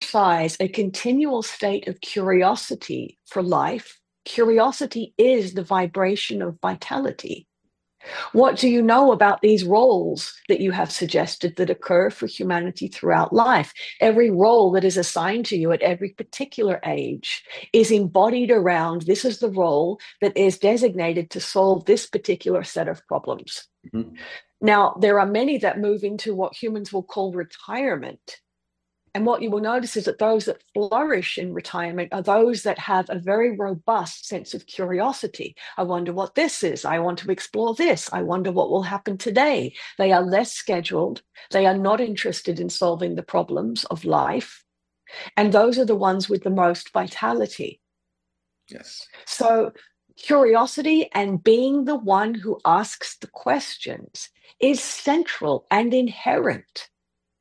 exercise a continual state of curiosity for life, curiosity is the vibration of vitality. What do you know about these roles that you have suggested that occur for humanity throughout life? Every role that is assigned to you at every particular age is embodied around this is the role that is designated to solve this particular set of problems. Mm-hmm. Now, there are many that move into what humans will call retirement. And what you will notice is that those that flourish in retirement are those that have a very robust sense of curiosity. I wonder what this is. I want to explore this. I wonder what will happen today. They are less scheduled. They are not interested in solving the problems of life. And those are the ones with the most vitality. Yes. So curiosity and being the one who asks the questions is central and inherent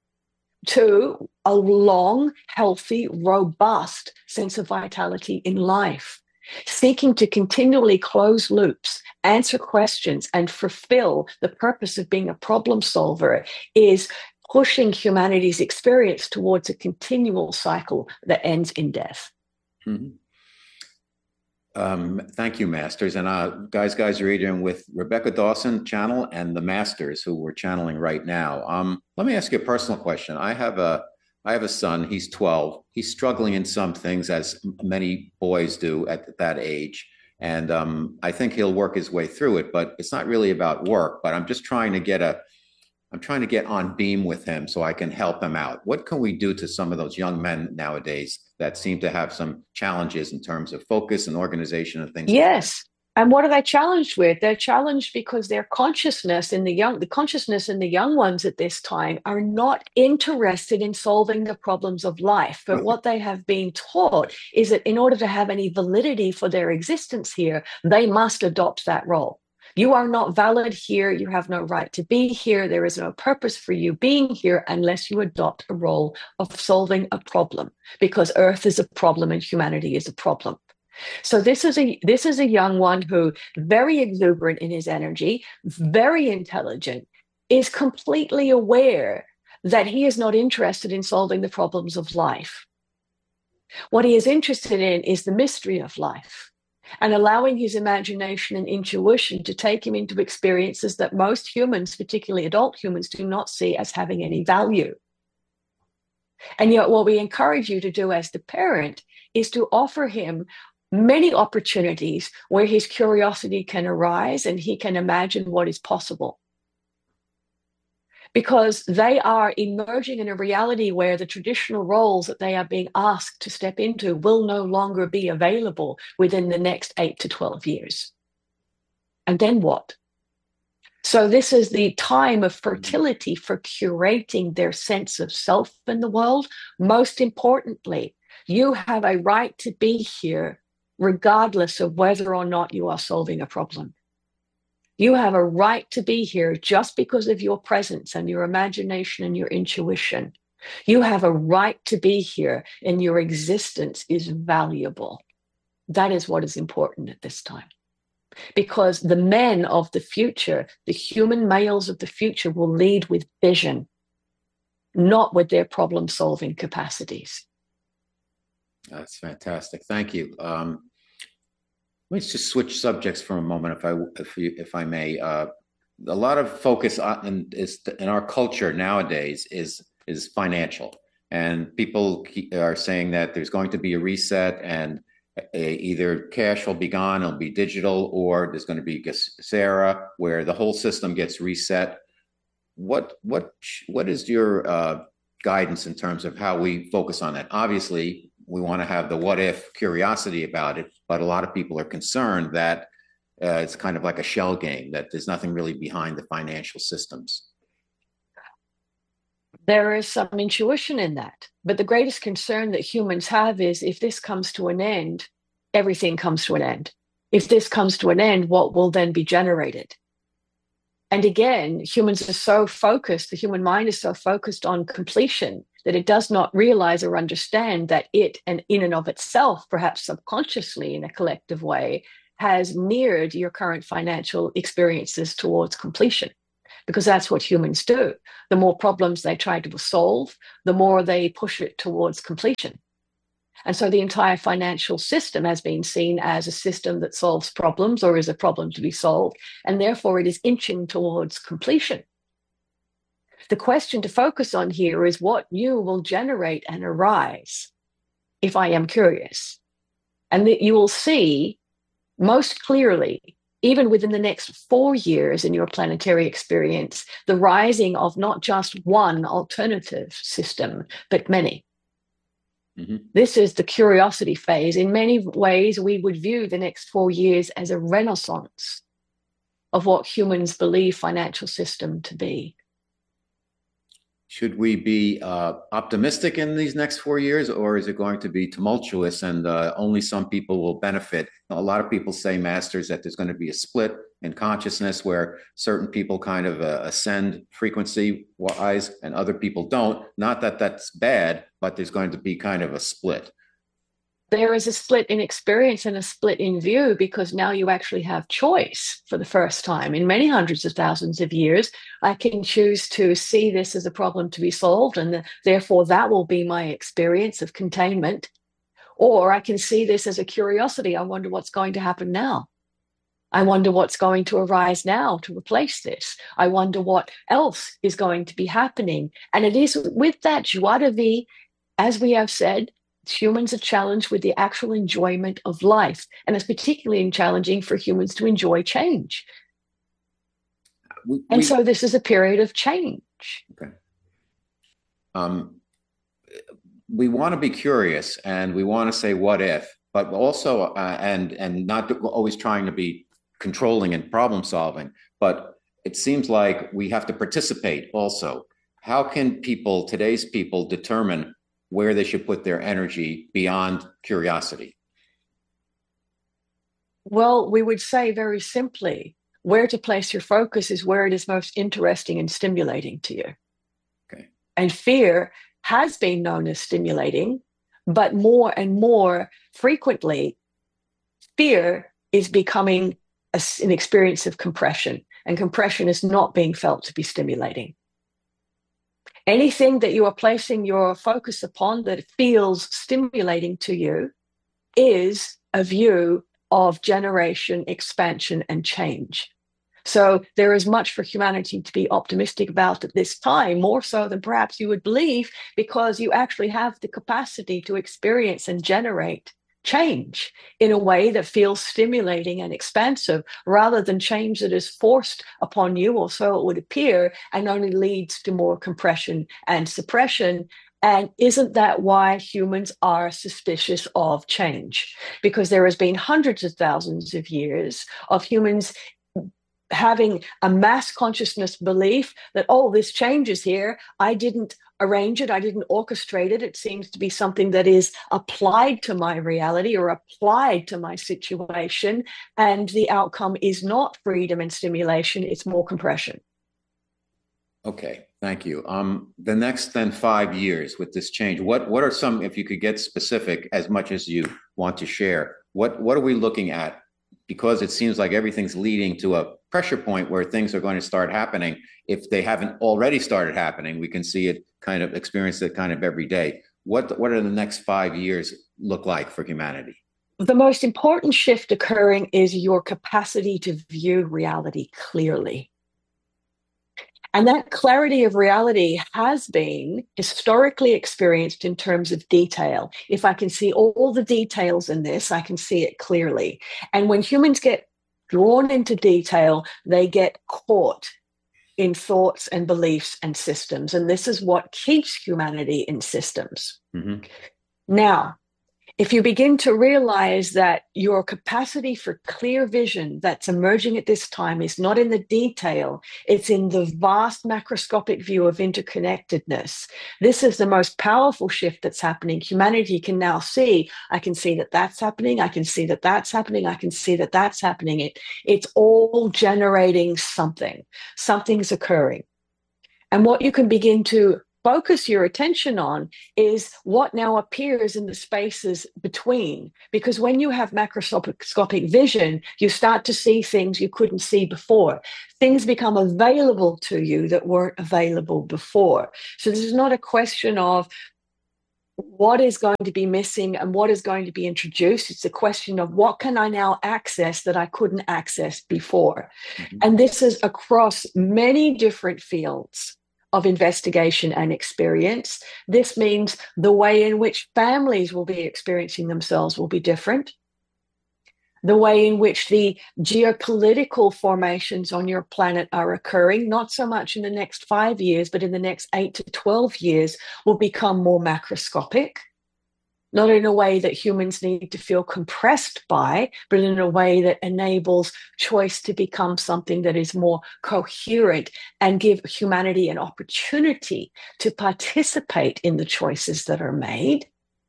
to a long, healthy, robust sense of vitality in life. Seeking to continually close loops, answer questions, and fulfill the purpose of being a problem solver is pushing humanity's experience towards a continual cycle that ends in death. Mm-hmm. Thank you, Masters. And guys, you're either with Rebecca Dawson channel and the Masters, who we're channeling right now. Let me ask you a personal question. I have a son. He's 12. He's struggling in some things, as many boys do at that age. And I think he'll work his way through it. But it's not really about work. But I'm just trying to get on beam with him so I can help him out. What can we do to some of those young men nowadays that seem to have some challenges in terms of focus and organization and things? Yes. And what are they challenged with? They're challenged because their consciousness in the young ones at this time are not interested in solving the problems of life. But what they have been taught is that in order to have any validity for their existence here, they must adopt that role. You are not valid here. You have no right to be here. There is no purpose for you being here unless you adopt a role of solving a problem, because Earth is a problem and humanity is a problem. So this is a young one who, very exuberant in his energy, very intelligent, is completely aware that he is not interested in solving the problems of life. What he is interested in is the mystery of life, and allowing his imagination and intuition to take him into experiences that most humans, particularly adult humans, do not see as having any value. And yet what we encourage you to do as the parent is to offer him many opportunities where his curiosity can arise and he can imagine what is possible. Because they are emerging in a reality where the traditional roles that they are being asked to step into will no longer be available within the next 8 to 12 years. And then what? So this is the time of fertility for curating their sense of self in the world. Most importantly, you have a right to be here regardless of whether or not you are solving a problem. You have a right to be here just because of your presence and your imagination and your intuition. You have a right to be here, and your existence is valuable. That is what is important at this time. Because the men of the future, the human males of the future, will lead with vision, not with their problem-solving capacities. That's fantastic. Thank you. Let's just switch subjects for a moment, if I may. A lot of focus in our culture nowadays is financial, and people are saying that there's going to be a reset, and either cash will be gone, it'll be digital, or there's going to be GESARA, where the whole system gets reset. What is your guidance in terms of how we focus on that? Obviously, we want to have the what if curiosity about it, but a lot of people are concerned that it's kind of like a shell game, that there's nothing really behind the financial systems. There is some intuition in that. But the greatest concern that humans have is if this comes to an end, everything comes to an end. If this comes to an end, what will then be generated? And again, humans are so focused, the human mind is so focused on completion that it does not realize or understand that it, and in and of itself, perhaps subconsciously in a collective way, has mirrored your current financial experiences towards completion. because that's what humans do. The more problems they try to solve, the more they push it towards completion. And so the entire financial system has been seen as a system that solves problems or is a problem to be solved, and therefore it is inching towards completion. The question to focus on here is what new will generate and arise if I am curious. And that you will see most clearly, even within the next 4 years in your planetary experience, the rising of not just one alternative system, but many. This is the curiosity phase. In many ways, we would view the next 4 years as a renaissance of what humans believe financial system to be. Should we be optimistic in these next 4 years, or is it going to be tumultuous and only some people will benefit? A lot of people say, Masters, that there's going to be a split in consciousness where certain people kind of ascend frequency-wise and other people don't. Not that that's bad, but there's going to be kind of a split. There is a split in experience and a split in view, because now you actually have choice for the first time in many hundreds of thousands of years. I can choose to see this as a problem to be solved, and therefore that will be my experience of containment. Or I can see this as a curiosity. I wonder what's going to happen now. I wonder what's going to arise now to replace this. I wonder what else is going to be happening. And it is with that joie de vivre, as we have said, humans are challenged with the actual enjoyment of life. And it's particularly challenging for humans to enjoy change. So this is a period of change. Okay. We want to be curious and we want to say, what if, but also, and not always trying to be controlling and problem solving, but it seems like we have to participate also. How can people, today's people, determine where they should put their energy beyond curiosity? Well, we would say very simply, where to place your focus is where it is most interesting and stimulating to you. Okay. And fear has been known as stimulating, but more and more frequently, fear is becoming an experience of compression, and compression is not being felt to be stimulating. Anything that you are placing your focus upon that feels stimulating to you is a view of generation, expansion, and change. So there is much for humanity to be optimistic about at this time, more so than perhaps you would believe, because you actually have the capacity to experience and generate change in a way that feels stimulating and expansive, rather than change that is forced upon you, or so it would appear, and only leads to more compression and suppression. And isn't that why humans are suspicious of change? Because there has been hundreds of thousands of years of humans having a mass consciousness belief that, oh, this change is here. I didn't arrange it. I didn't orchestrate it. It seems to be something that is applied to my reality or applied to my situation. And the outcome is not freedom and stimulation. It's more compression. Okay, thank you. The next then 5 years with this change, what are some, if you could get specific as much as you want to share, what are we looking at? Because it seems like everything's leading to a pressure point where things are going to start happening. If they haven't already started happening, we can see it, kind of experience it kind of every day. What are the next 5 years look like for humanity? The most important shift occurring is your capacity to view reality clearly. And that clarity of reality has been historically experienced in terms of detail. If I can see all the details in this, I can see it clearly. And when humans get drawn into detail, they get caught in thoughts and beliefs and systems. And this is what keeps humanity in systems. Mm-hmm. Now, if you begin to realize that your capacity for clear vision that's emerging at this time is not in the detail, it's in the vast macroscopic view of interconnectedness. This is the most powerful shift that's happening. Humanity can now see, I can see that that's happening, I can see that that's happening, I can see that that's happening. It's all generating something. Something's occurring. And what you can begin to focus your attention on is what now appears in the spaces between. Because when you have macroscopic vision, you start to see things you couldn't see before. Things become available to you that weren't available before. So this is not a question of what is going to be missing and what is going to be introduced. It's a question of what can I now access that I couldn't access before. Mm-hmm. And this is across many different fields of investigation and experience. This means the way in which families will be experiencing themselves will be different. The way in which the geopolitical formations on your planet are occurring, not so much in the next 5 years, but in the next 8 to 12 years, will become more macroscopic, not in a way that humans need to feel compressed by, but in a way that enables choice to become something that is more coherent and give humanity an opportunity to participate in the choices that are made.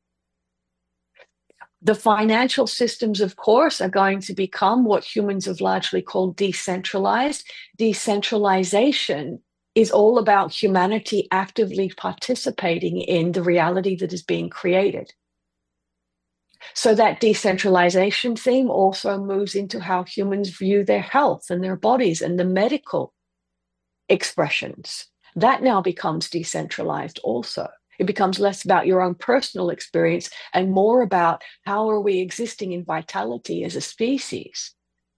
The financial systems, of course, are going to become what humans have largely called decentralized. Decentralization is all about humanity actively participating in the reality that is being created. So that decentralization theme also moves into how humans view their health and their bodies and the medical expressions. That now becomes decentralized also. It becomes less about your own personal experience and more about how are we existing in vitality as a species.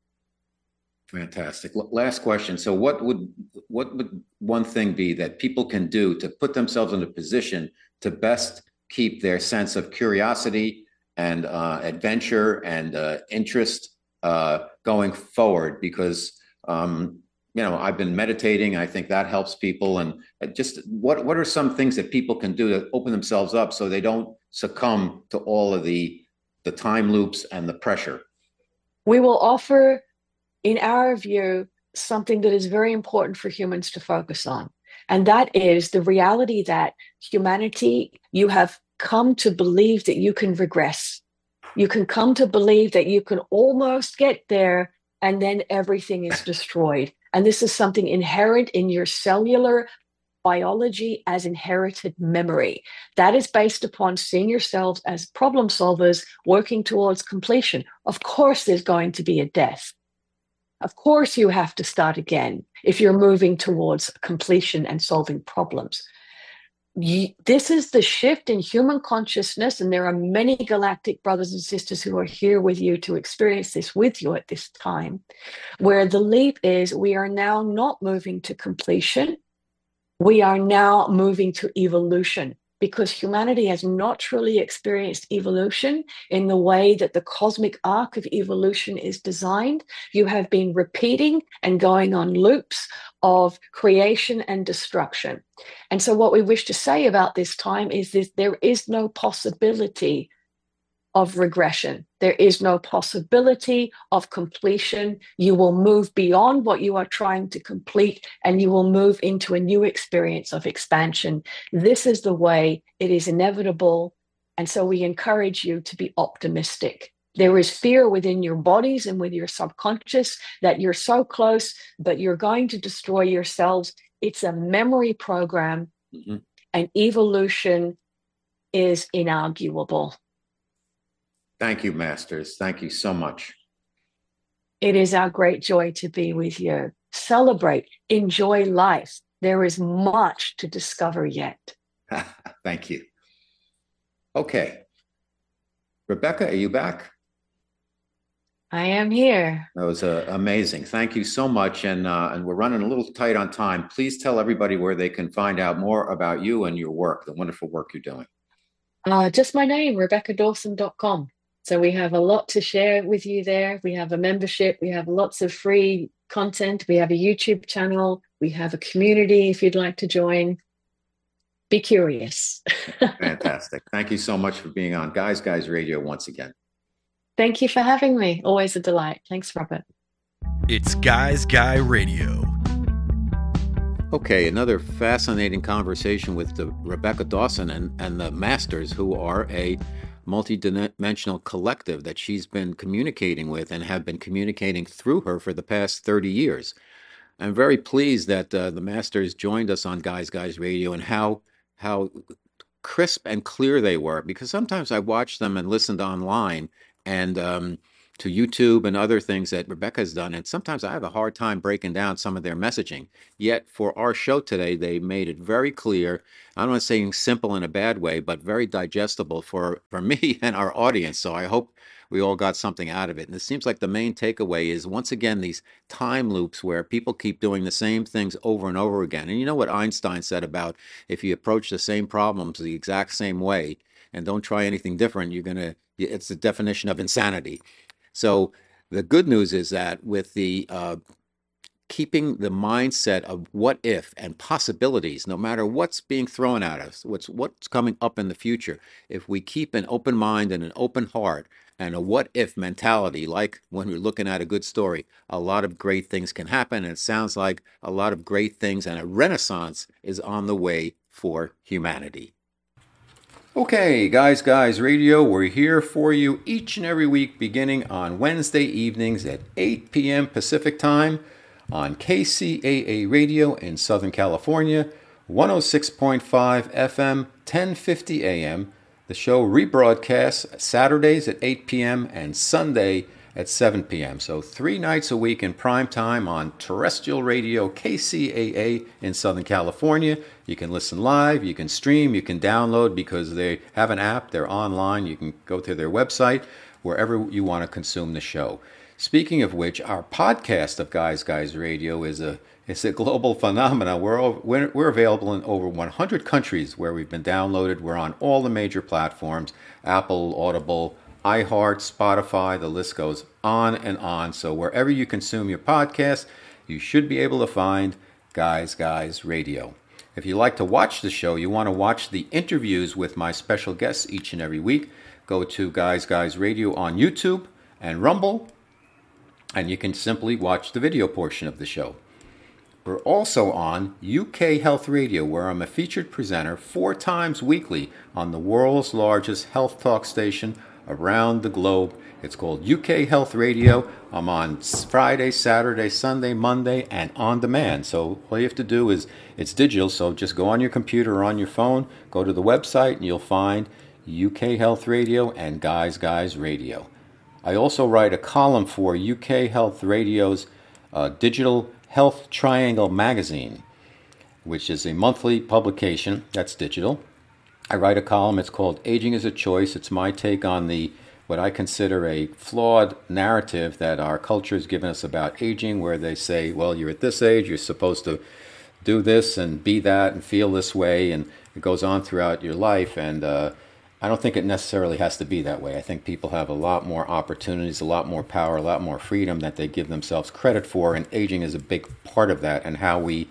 Fantastic. Last question. So what would one thing be that people can do to put themselves in a position to best keep their sense of curiosity and adventure and interest going forward? Because I've been meditating. I think that helps people. And just what are some things that people can do to open themselves up so they don't succumb to all of the time loops and the pressure? We will offer, in our view, something that is very important for humans to focus on. And that is the reality that humanity, you have come to believe that you can regress. You can come to believe that you can almost get there and then everything is destroyed. And this is something inherent in your cellular biology as inherited memory. That is based upon seeing yourselves as problem solvers working towards completion. Of course, there's going to be a death. Of course, you have to start again if you're moving towards completion and solving problems. This is the shift in human consciousness, and there are many galactic brothers and sisters who are here with you to experience this with you at this time, where the leap is we are now not moving to completion. We are now moving to evolution, because humanity has not truly experienced evolution in the way that the cosmic arc of evolution is designed. You have been repeating and going on loops of creation and destruction. And so what we wish to say about this time is this: there is no possibility of regression. There is no possibility of completion. You will move beyond what you are trying to complete, and you will move into a new experience of expansion. This is the way. It is inevitable. And so we encourage you to be optimistic. There is fear within your bodies and with your subconscious that you're so close, but you're going to destroy yourselves. It's a memory program, and evolution is inarguable. Thank you, Masters. Thank you so much. It is our great joy to be with you. Celebrate, enjoy life. There is much to discover yet. Thank you. Okay. Rebecca, are you back? I am here. That was amazing. Thank you so much. And we're running a little tight on time. Please tell everybody where they can find out more about you and your work, the wonderful work you're doing. Just my name, RebeccaDawson.com. So we have a lot to share with you there. We have a membership. We have lots of free content. We have a YouTube channel. We have a community if you'd like to join. Be curious. Fantastic. Thank you so much for being on Guys Radio once again. Thank you for having me. Always a delight. Thanks, Robert. It's Guys Guy Radio. Okay, another fascinating conversation with Rebecca Dawson and the Masters, who are a multidimensional collective that she's been communicating with and have been communicating through her for the past 30 years. I'm very pleased that the Masters joined us on Guys Radio, and how how crisp and clear they were, because sometimes I watched them and listened online and to YouTube and other things that Rebecca's done, and sometimes I have a hard time breaking down some of their messaging. Yet for our show today, they made it very clear. I don't want to say simple in a bad way, but very digestible for me and our audience. So I hope we all got something out of it. And it seems like the main takeaway is, once again, these time loops where people keep doing the same things over and over again. And you know what Einstein said about, if you approach the same problems the exact same way and don't try anything different, it's the definition of insanity. So the good news is that with the keeping the mindset of what if and possibilities, no matter what's being thrown at us, what's coming up in the future, if we keep an open mind and an open heart and a what if mentality, like when we're looking at a good story, a lot of great things can happen. And it sounds like a lot of great things and a renaissance is on the way for humanity. Okay, Guys Radio, we're here for you each and every week, beginning on Wednesday evenings at 8 p.m. Pacific Time on KCAA Radio in Southern California, 106.5 FM, 1050 AM. The show rebroadcasts Saturdays at 8 p.m. and Sunday at 7 p.m. So 3 nights a week in prime time on terrestrial radio KCAA in Southern California. You can listen live, you can stream, you can download, because they have an app, they're online. You can go to their website, wherever you want to consume the show. Speaking of which, our podcast of Guys Radio is a global phenomenon. We're available in over 100 countries where we've been downloaded. We're on all the major platforms: Apple, Audible, iHeart, Spotify, the list goes on and on. So wherever you consume your podcast, you should be able to find Guys Radio. If you like to watch the show, you want to watch the interviews with my special guests each and every week, go to Guys Radio on YouTube and Rumble, and you can simply watch the video portion of the show. We're also on UK Health Radio, where I'm a featured presenter 4 times weekly on the world's largest health talk station around the globe. It's called UK Health Radio. I'm on Friday, Saturday, Sunday, Monday, and on demand. So all you have to do is, it's digital, so just go on your computer or on your phone, go to the website, and you'll find UK Health Radio and Guys Radio. I also write a column for UK Health Radio's Digital Health Triangle magazine, which is a monthly publication that's digital. I write a column, it's called Aging is a Choice. It's my take on what I consider a flawed narrative that our culture has given us about aging, where they say, well, you're at this age, you're supposed to do this and be that and feel this way, and it goes on throughout your life. And I don't think it necessarily has to be that way. I think people have a lot more opportunities, a lot more power, a lot more freedom that they give themselves credit for, and aging is a big part of that, and how we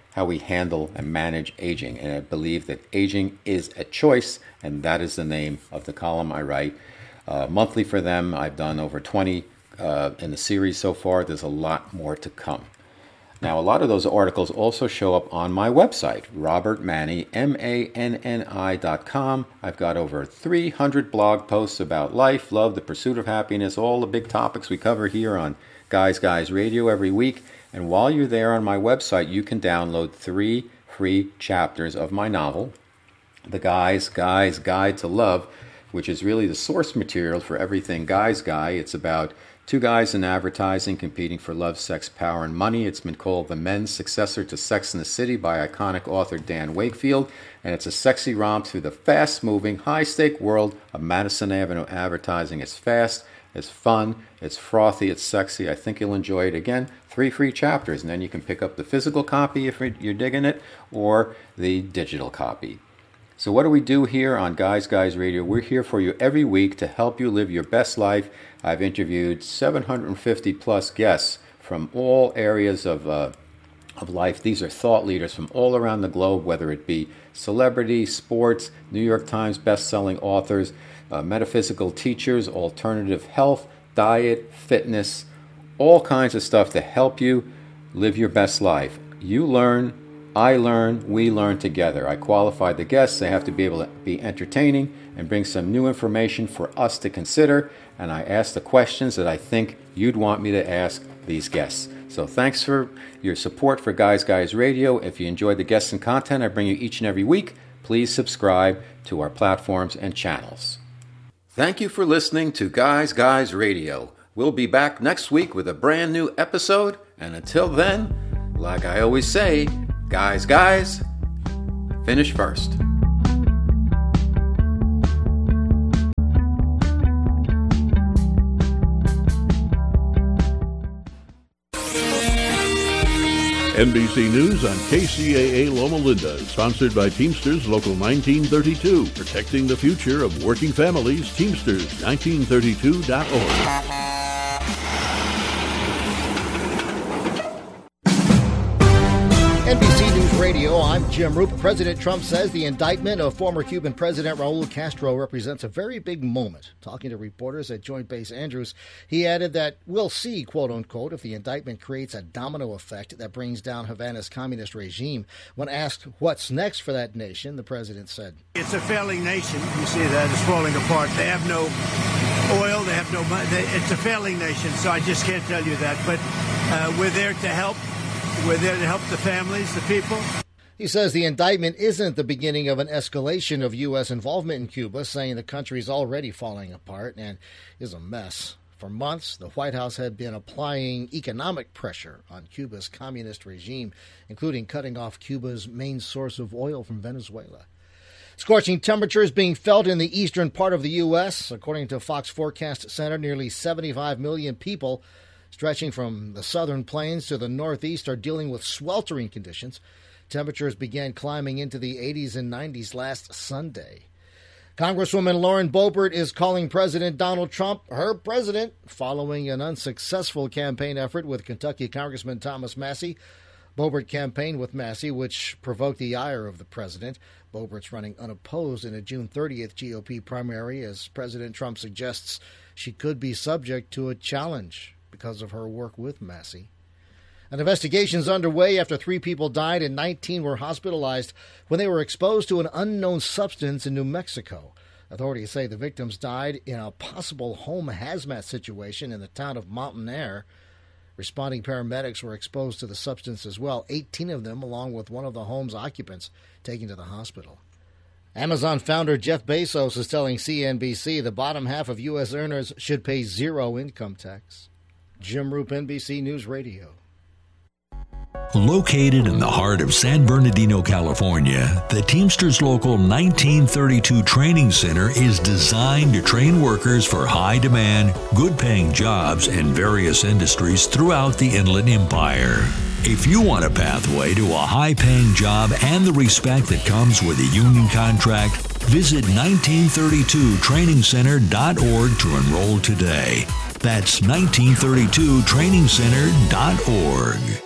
handle and manage aging. And I believe that aging is a choice, and that is the name of the column I write monthly for them. I've done over 20 in the series so far. There's a lot more to come. Now, a lot of those articles also show up on my website, robertmanni, MANNI.com. I've got over 300 blog posts about life, love, the pursuit of happiness, all the big topics we cover here on Guys Radio every week. And while you're there on my website, you can download 3 free chapters of my novel, The Guys Guide to Love, which is really the source material for everything Guys Guy. It's about 2 guys in advertising competing for love, sex, power, and money. It's been called the men's successor to Sex and the City by iconic author Dan Wakefield, and it's a sexy romp through the fast-moving, high-stake world of Madison Avenue advertising. It's fast, it's fun, it's frothy, it's sexy. I think you'll enjoy it. Again, 3 free chapters, and then you can pick up the physical copy if you're digging it, or the digital copy. So what do we do here on Guys Radio? We're here for you every week to help you live your best life. I've interviewed 750 plus guests from all areas of life. These are thought leaders from all around the globe, whether it be celebrity, sports, New York Times best-selling authors, metaphysical teachers, alternative health, diet, fitness, all kinds of stuff to help you live your best life. You learn, I learn, we learn together. I qualify the guests. They have to be able to be entertaining and bring some new information for us to consider. And I ask the questions that I think you'd want me to ask these guests. So thanks for your support for Guys Radio. If you enjoy the guests and content I bring you each and every week, please subscribe to our platforms and channels. Thank you for listening to Guys Guys Radio. We'll be back next week with a brand new episode, and until then, like I always say, guys, guys, finish first. NBC News on KCAA Loma Linda, sponsored by Teamsters Local 1932, protecting the future of working families. Teamsters1932.org. NBC News Radio, I'm Jim Roop. President Trump says the indictment of former Cuban President Raul Castro represents a very big moment. Talking to reporters at Joint Base Andrews, he added that we'll see, quote unquote, if the indictment creates a domino effect that brings down Havana's communist regime. When asked what's next for that nation, the president said, "It's a failing nation. You see that it's falling apart. They have no oil. They have no money. It's a failing nation, so I just can't tell you that. But we're there to help. We're there to help the families, the people." He says the indictment isn't the beginning of an escalation of U.S. involvement in Cuba, saying the country is already falling apart and is a mess. For months, the White House had been applying economic pressure on Cuba's communist regime, including cutting off Cuba's main source of oil from Venezuela. Scorching temperatures being felt in the eastern part of the U.S. According to Fox Forecast Center, nearly 75 million people stretching from the southern plains to the northeast are dealing with sweltering conditions. Temperatures began climbing into the 80s and 90s last Sunday. Congresswoman Lauren Boebert is calling President Donald Trump her president following an unsuccessful campaign effort with Kentucky Congressman Thomas Massie. Boebert campaigned with Massie, which provoked the ire of the president. Boebert's running unopposed in a June 30th GOP primary as President Trump suggests she could be subject to a challenge because of her work with Massie. An investigation is underway after 3 people died and 19 were hospitalized when they were exposed to an unknown substance in New Mexico. Authorities say the victims died in a possible home hazmat situation in the town of Mountain Air. Responding paramedics were exposed to the substance as well, 18 of them along with one of the home's occupants taken to the hospital. Amazon founder Jeff Bezos is telling CNBC the bottom half of U.S. earners should pay 0 income tax. Jim Roop, NBC News Radio. Located in the heart of San Bernardino, California, the Teamsters Local 1932 Training Center is designed to train workers for high-demand, good-paying jobs in various industries throughout the Inland Empire. If you want a pathway to a high-paying job and the respect that comes with a union contract, visit 1932trainingscenter.org to enroll today. That's 1932trainingscenter.org.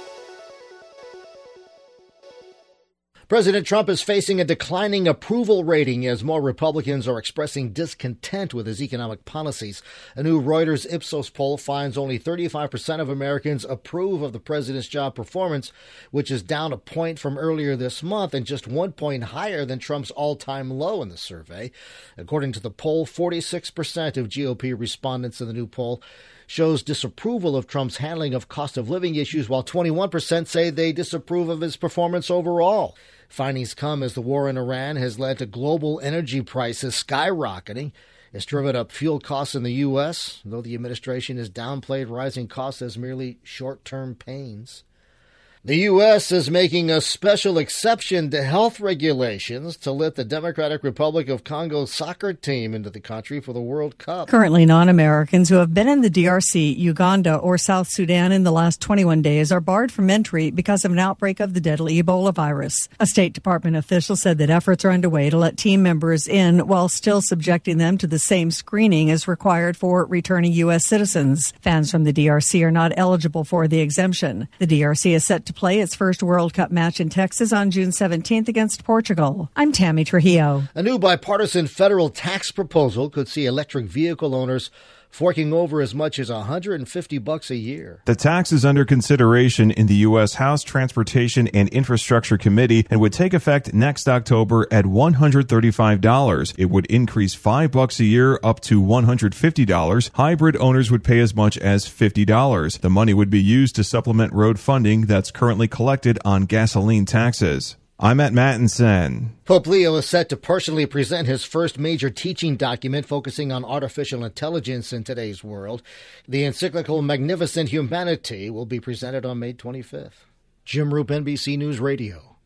President Trump is facing a declining approval rating as more Republicans are expressing discontent with his economic policies. A new Reuters Ipsos poll finds only 35% of Americans approve of the president's job performance, which is down a point from earlier this month and just 1 point higher than Trump's all-time low in the survey. According to the poll, 46% of GOP respondents in the new poll shows disapproval of Trump's handling of cost of living issues, while 21% say they disapprove of his performance overall. Findings come as the war in Iran has led to global energy prices skyrocketing. It's driven up fuel costs in the U.S., though the administration has downplayed rising costs as merely short-term pains. The U.S. is making a special exception to health regulations to let the Democratic Republic of Congo soccer team into the country for the World Cup. Currently, non-Americans who have been in the DRC, Uganda, or South Sudan in the last 21 days are barred from entry because of an outbreak of the deadly Ebola virus. A State Department official said that efforts are underway to let team members in while still subjecting them to the same screening as required for returning U.S. citizens. Fans from the DRC are not eligible for the exemption. The DRC is set to play its first World Cup match in Texas on June 17th against Portugal. I'm Tammy Trujillo. A new bipartisan federal tax proposal could see electric vehicle owners forking over as much as $150 a year. The tax is under consideration in the U.S. House Transportation and Infrastructure Committee and would take effect next October at $135. It would increase $5 a year up to $150. Hybrid owners would pay as much as $50. The money would be used to supplement road funding that's currently collected on gasoline taxes. I'm Matt Mattinson. Pope Leo is set to personally present his first major teaching document focusing on artificial intelligence in today's world. The encyclical Magnificent Humanity will be presented on May 25th. Jim Roop, NBC News Radio.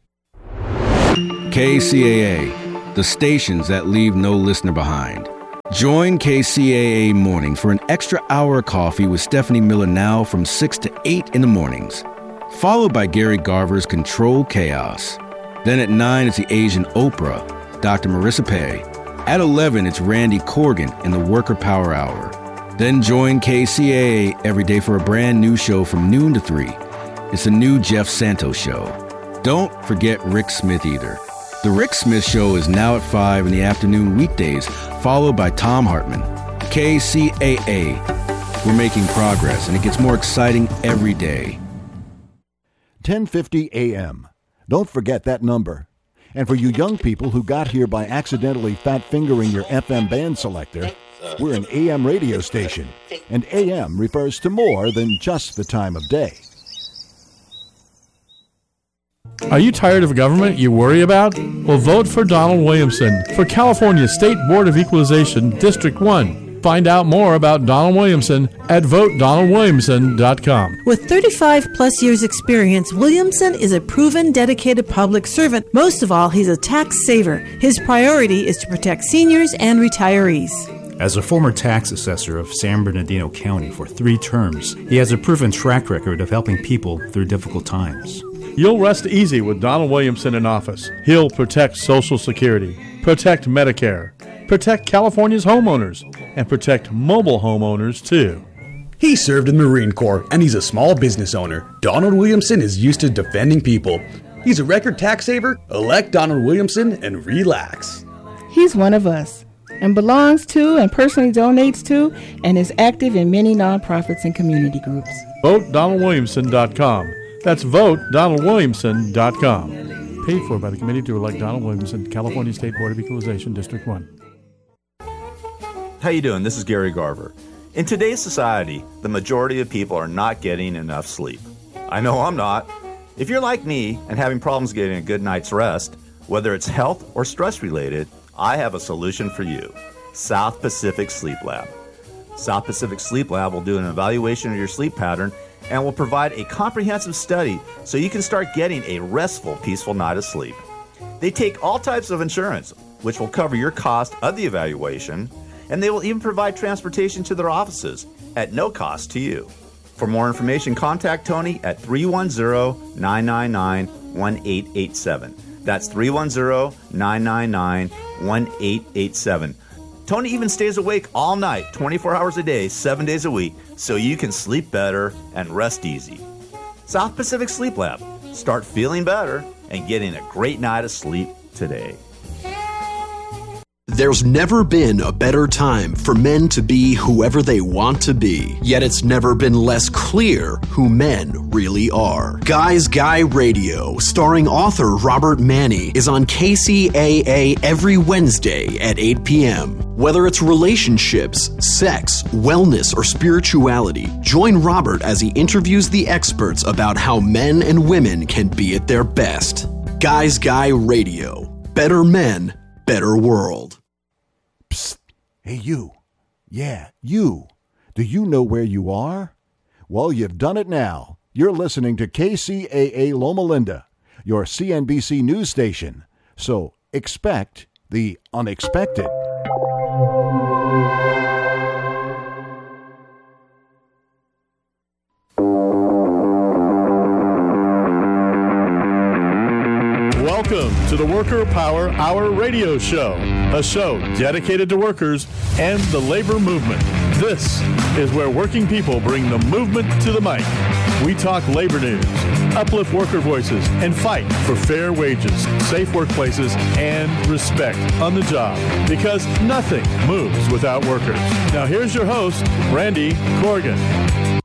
KCAA, the stations that leave no listener behind. Join KCAA Mornings for an extra hour of coffee with Stephanie Miller now from 6 to 8 in the mornings. Followed by Gary Garver's Control Chaos. Then at 9, it's the Asian Oprah, Dr. Marissa Pei. At 11, it's Randy Corgan in the Worker Power Hour. Then join KCAA every day for a brand new show from noon to 3. It's the new Jeff Santos Show. Don't forget Rick Smith either. The Rick Smith Show is now at 5 in the afternoon weekdays, followed by Tom Hartman. KCAA. We're making progress, and it gets more exciting every day. 1050 AM. Don't forget that number. And for you young people who got here by accidentally fat-fingering your FM band selector, we're an AM radio station, and AM refers to more than just the time of day. Are you tired of government you worry about? Well, vote for Donald Williamson for California State Board of Equalization, District 1. Find out more about Donald Williamson at VoteDonaldWilliamson.com. With 35-plus years' experience, Williamson is a proven, dedicated public servant. Most of all, he's a tax saver. His priority is to protect seniors and retirees. As a former tax assessor of San Bernardino County for 3 terms, he has a proven track record of helping people through difficult times. You'll rest easy with Donald Williamson in office. He'll protect Social Security, protect Medicare, protect California's homeowners, and protect mobile homeowners, too. He served in the Marine Corps, and he's a small business owner. Donald Williamson is used to defending people. He's a record tax saver. Elect Donald Williamson and relax. He's one of us and belongs to and personally donates to and is active in many nonprofits and community groups. VoteDonaldWilliamson.com. That's VoteDonaldWilliamson.com. Paid for by the Committee to Elect Donald Williamson, California State Board of Equalization, District 1. How you doing? This is Gary Garver. In today's society, the majority of people are not getting enough sleep. I know I'm not. If you're like me and having problems getting a good night's rest, whether it's health or stress related, I have a solution for you. South Pacific Sleep Lab. South Pacific Sleep Lab will do an evaluation of your sleep pattern and will provide a comprehensive study so you can start getting a restful, peaceful night of sleep. They take all types of insurance, which will cover your cost of the evaluation, and they will even provide transportation to their offices at no cost to you. For more information, contact Tony at 310-999-1887. That's 310-999-1887. Tony even stays awake all night, 24 hours a day, 7 days a week, so you can sleep better and rest easy. South Pacific Sleep Lab. Start feeling better and getting a great night of sleep today. There's never been a better time for men to be whoever they want to be, yet it's never been less clear who men really are. Guys Guy Radio, starring author Robert Manni, is on KCAA every Wednesday at 8 p.m. Whether it's relationships, sex, wellness, or spirituality, join Robert as he interviews the experts about how men and women can be at their best. Guys Guy Radio. Better men, better world. Psst. Hey, you. Yeah, you. Do you know where you are? Well, you've done it now. You're listening to KCAA Loma Linda, your CNBC news station. So expect the unexpected. Welcome to the Worker Power Hour radio show, a show dedicated to workers and the labor movement. This is where working people bring the movement to the mic. We talk labor news, uplift worker voices, and fight for fair wages, safe workplaces, and respect on the job, because nothing moves without workers. Now here's your host, Randy Corgan.